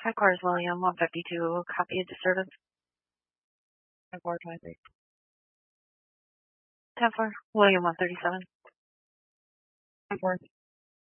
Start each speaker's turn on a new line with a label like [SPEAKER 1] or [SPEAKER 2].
[SPEAKER 1] Headquarters William 152, copy of disturbance.
[SPEAKER 2] 423.
[SPEAKER 1] 10-4, William 137.
[SPEAKER 2] 10-4.